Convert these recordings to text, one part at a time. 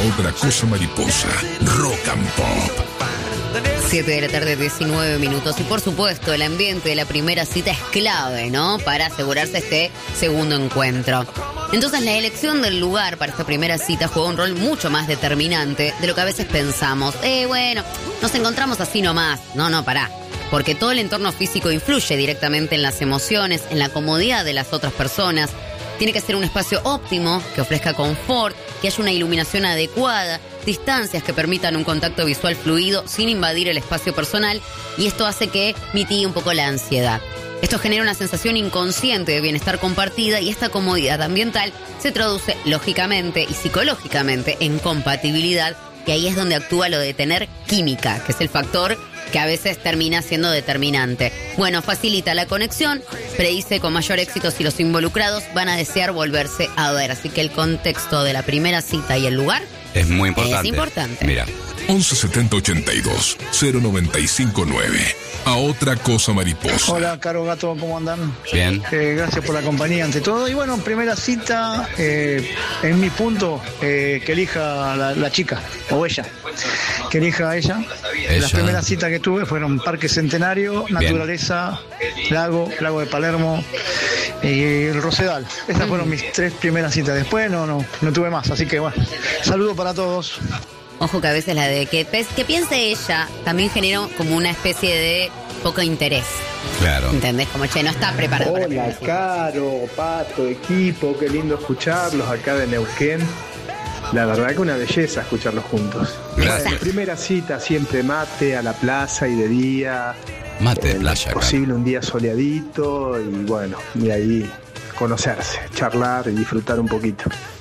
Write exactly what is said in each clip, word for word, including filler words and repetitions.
Otra Cosa Mariposa, Rock and Pop. siete de la tarde, diecinueve minutos. Y por supuesto, el ambiente de la primera cita es clave, ¿no? Para asegurarse este segundo encuentro. Entonces, la elección del lugar para esta primera cita juega un rol mucho más determinante de lo que a veces pensamos. Eh, bueno, nos encontramos así nomás. No, no, pará. Porque todo el entorno físico influye directamente en las emociones, en la comodidad de las otras personas. Tiene que ser un espacio óptimo, que ofrezca confort, que haya una iluminación adecuada, distancias que permitan un contacto visual fluido sin invadir el espacio personal, y esto hace que mitigue un poco la ansiedad. Esto genera una sensación inconsciente de bienestar compartida, y esta comodidad ambiental se traduce lógicamente y psicológicamente en compatibilidad, y ahí es donde actúa lo de tener química, que es el factor que a veces termina siendo determinante. Bueno, facilita la conexión, predice con mayor éxito si los involucrados van a desear volverse a ver. Así que el contexto de la primera cita y el lugar es muy importante. Es importante. Mira. once setenta ochenta y dos cero noventa y cinco nueve. A Otra Cosa Mariposa. Hola, Caro Gato, ¿cómo andan? Bien. Eh, gracias por la compañía ante todo. Y bueno, primera cita, eh, en mi punto, eh, que elija la, la chica, o ella. Que elija a ella. Ella. Las primeras citas que tuve fueron Parque Centenario, naturaleza, lago, lago de Palermo y el Rosedal. Esas fueron mis tres primeras citas. Después no, no, no tuve más. Así que bueno, saludo para todos. Ojo que a veces la de que, que piense ella también genera como una especie de poco interés. Claro. ¿Entendés? Como, che, no está preparado para Hola, Caro, Pato, equipo, qué lindo escucharlos acá de Neuquén. La verdad que una belleza escucharlos juntos. Gracias. Bueno, primera cita siempre mate a la plaza y de día. Mate de Eh, playa. posible un día soleadito y bueno, y ahí conocerse, charlar y disfrutar un poquito.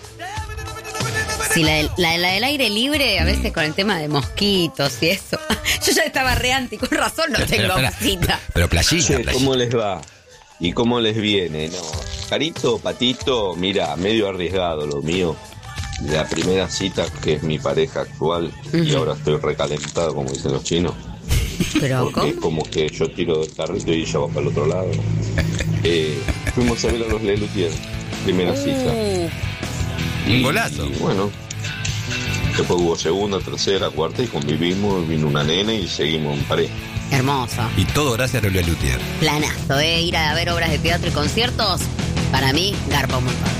Sí, la, del- la, la del aire libre, a veces con el tema de mosquitos y eso. Yo ya estaba re anti, con razón no Pero, tengo espera, cita. Pero playita, Che, playita. ¿cómo les va? ¿Y cómo les viene? No, Carito, Patito, mira, medio arriesgado lo mío. La primera cita, que es mi pareja actual, y Ujú. ahora estoy recalentado, como dicen los chinos. Pero, Porque ¿cómo? es como que yo tiro del carrito y ella va para el otro lado. Eh, fuimos a ver a los Lelutier, primera cita. Uh, Un golazo. Y bueno, después hubo segunda, tercera, cuarta y convivimos, vino una nena y seguimos en pareja. hermoso. Y todo gracias a Lola Lutier. Planazo, ¿eh? Ir a ver obras de teatro y conciertos, para mí, garpa un montón.